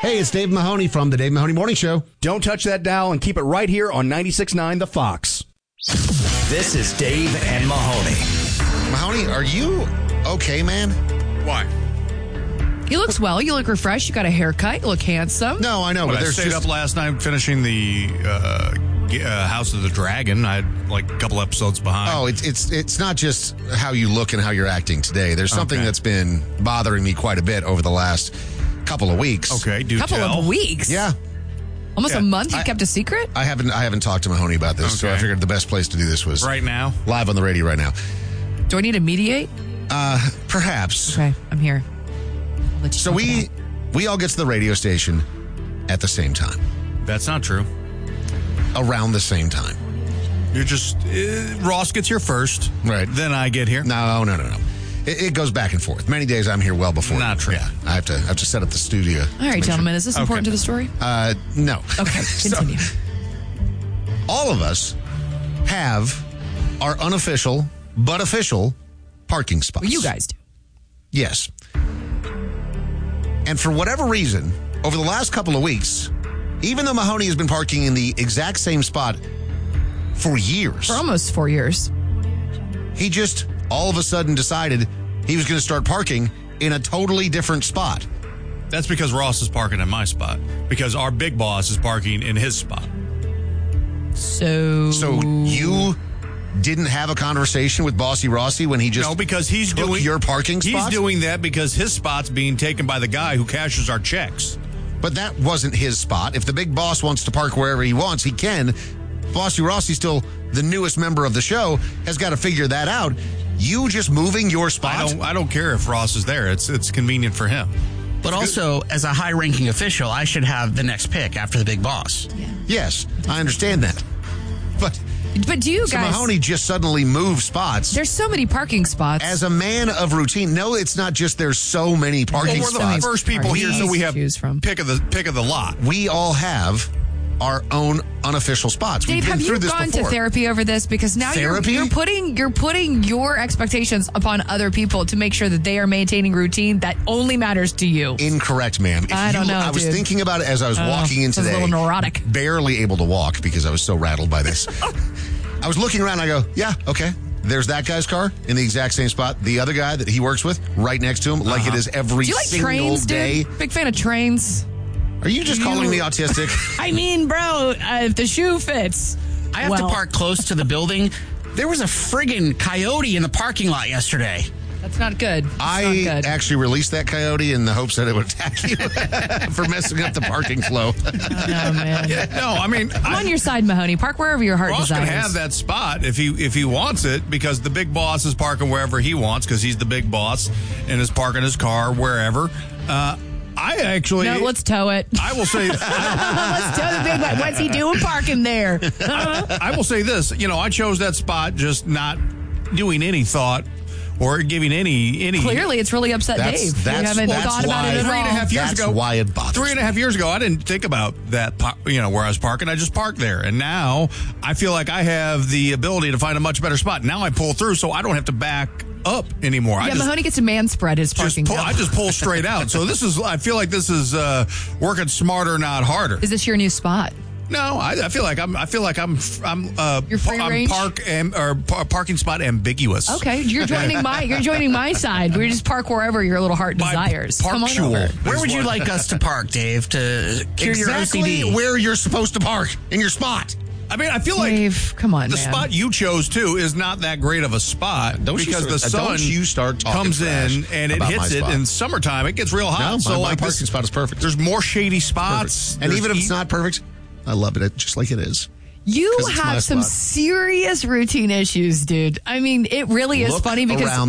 Hey, it's Dave Mahoney from the Dave Mahoney Morning Show. Don't touch that dial and keep it right here on 96.9 The Fox. This is Dave and Mahoney. Mahoney, are you okay, man? Why? You look well. You look refreshed. You got a haircut. You look handsome. No, I know, But but I there's stayed just... up last night finishing the House of the Dragon. I had like a couple episodes behind. Oh, it's not just how you look and how you're acting today. There's something Okay. that's been bothering me quite a bit over the last couple of weeks. Okay, do Couple tell. of weeks. Yeah. Almost Yeah. a month. You kept a secret. I haven't talked to Mahoney about this, so I Okay. figured the best place to do this was Right now? live on the radio right now. Do I need to mediate? Perhaps. Okay, I'm here. I'll let you So talk about it. we all get to the radio station at the same time, That's not true. around the same time. You're just, Ross gets here first. Right. Then I get here. No. It goes back and forth. Many days I'm here well before. Not true. Yeah, I have to set up the studio. All right, gentlemen. Is this important to the story? No. Okay, continue. All of us have our unofficial but official parking spots. Well, you guys do. Yes. And for whatever reason, over the last couple of weeks, even though Mahoney has been parking in the exact same spot for years, For almost 4 years. he just all of a sudden decided he was going to start parking in a totally different spot. That's because Ross is parking in my spot. Because our big boss is parking in his spot. So You didn't have a conversation with Bossy Rossi when he just No, because he's took doing your parking spot? He's doing that because his spot's being taken by the guy who cashes our checks. But that wasn't his spot. If the big boss wants to park wherever he wants, he can. Bossy Rossi, still the newest member of the show, has got to figure that out. You just moving your spot? I don't care if Ross is there. It's convenient for him. But also, as a high-ranking official, I should have the next pick after the big boss. Yes, I understand that. But do you so guys... Mahoney just suddenly moved spots. There's so many parking spots. As a man of routine, no, it's not just there's so many parking Well, we're spots. the first people here, so we have Choose from. pick of the lot. We all have our own unofficial spots. Dave, We've been have through you this gone before. to therapy over this? Because now Therapy? you're putting your expectations upon other people to make sure that they are maintaining routine that only matters to you. Incorrect, ma'am. I don't know, I was dude. thinking about it as I was walking in Sounds today. a little neurotic. Barely able to walk because I was so rattled by this. I was looking around and I go, yeah, okay. There's that guy's car in the exact same spot. The other guy that he works with right next to him, like it is every Do you like single trains, day. dude? Big fan of trains. Are you just calling me autistic? I mean, bro, if the shoe fits. I have to park close to the building. There was a friggin' coyote in the parking lot yesterday. That's not good. That's I not good. actually released that coyote in the hopes that it would attack you for messing up the parking flow. No, man. No, I mean, I'm on your side, Mahoney. Park wherever your heart Ross desires. can have that spot if he wants it because the big boss is parking wherever he wants because he's the big boss and is parking his car wherever. I actually... No, let's tow it. I will say... Let's tow the big one. What's he doing parking there? I will say this. I chose that spot just not doing any thought or giving any... Clearly, it's really upset Dave. You haven't thought about it at all. 3.5 years That's ago. why it bothers me. 3.5 years ago, I didn't think about that, where I was parking. I just parked there. And now I feel like I have the ability to find a much better spot. Now I pull through so I don't have to back up anymore. Yeah, Mahoney gets to man spread his parking. I just pull straight out. So I feel like this is working smarter, not harder. Is this your new spot? No, I feel like I'm You're free range? parking spot ambiguous. Okay, you're joining my side. We just park wherever your little heart desires. Come on Parktual. over. Where would you like us to park, Dave, to cure Exactly your OCD? where you're supposed to park in your spot. I mean, I feel like Dave, come on, the man. spot you chose too is not that great of a spot because the sun start talking comes trash in and it about hits my it spot. in summertime. It gets real hot. No, so my like parking spot is perfect. There's more shady spots, Perfect. And even if it's not perfect, I love it just like it is. You 'Cause it's my have some spot. serious routine issues, dude. I mean, it really is Look funny because around